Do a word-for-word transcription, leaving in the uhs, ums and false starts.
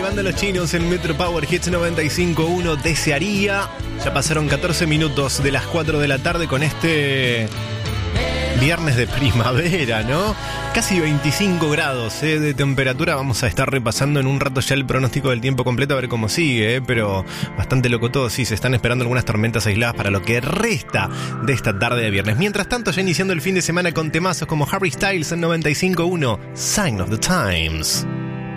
Banda Los Chinos en Metro Power Hits noventa y cinco punto uno. Desearía. Ya pasaron catorce minutos de las cuatro de la tarde con este viernes de primavera, ¿no? Casi veinticinco grados ¿eh? de temperatura. Vamos a estar repasando en un rato ya el pronóstico del tiempo completo a ver cómo sigue, ¿eh? Pero bastante loco todo. Sí, se están esperando algunas tormentas aisladas para lo que resta de esta tarde de viernes. Mientras tanto, ya iniciando el fin de semana con temazos como Harry Styles en noventa y cinco punto uno, Sign of the Times.